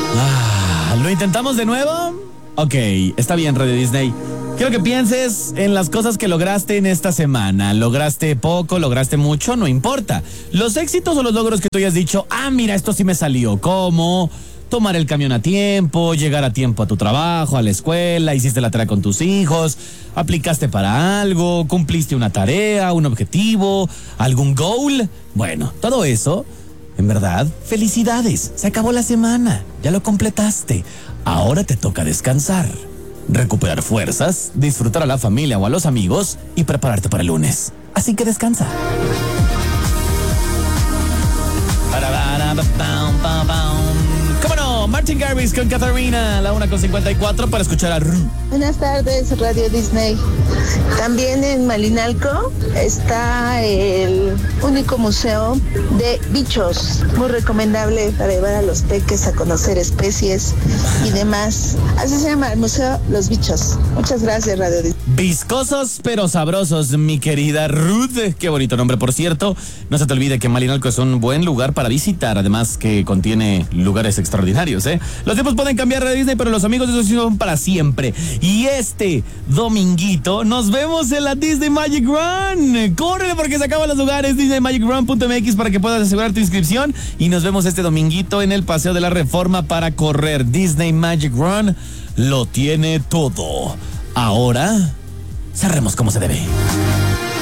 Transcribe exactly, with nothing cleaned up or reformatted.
Ah, ¿lo intentamos de nuevo? Ok, está bien, Radio Disney. Quiero que pienses en las cosas que lograste en esta semana. ¿Lograste poco, lograste mucho? No importa. Los éxitos o los logros que tú hayas dicho, ah, mira, esto sí me salió. ¿Cómo? Tomar el camión a tiempo, llegar a tiempo a tu trabajo, a la escuela, hiciste la tarea con tus hijos, aplicaste para algo, cumpliste una tarea, un objetivo, algún goal. Bueno, todo eso, en verdad, felicidades. Se acabó la semana, ya lo completaste. Ahora te toca descansar, recuperar fuerzas, disfrutar a la familia o a los amigos y prepararte para el lunes. Así que descansa. ¿Cómo no? Martin Garrix con Katarina, la una con cincuenta y cuatro para escuchar a Ru. Buenas tardes, Radio Disney. También en Malinalco está el único museo de bichos. Muy recomendable para llevar a los peques a conocer especies y demás. Así se llama el Museo Los Bichos. Muchas gracias, Radio Disney. Viscosos pero sabrosos, mi querida Ruth. Qué bonito nombre, por cierto. No se te olvide que Malinalco es un buen lugar para visitar, además que contiene lugares extraordinarios, ¿eh? Los tiempos pueden cambiar de Disney, pero los amigos de esos son para siempre. Y este dominguito nos vemos en la Disney Magic Run. Córrele porque se acaban los lugares. disney magic run punto m x para que puedas asegurar tu inscripción. Y nos vemos este dominguito en el Paseo de la Reforma para correr. Disney Magic Run lo tiene todo. Ahora cerremos como se debe.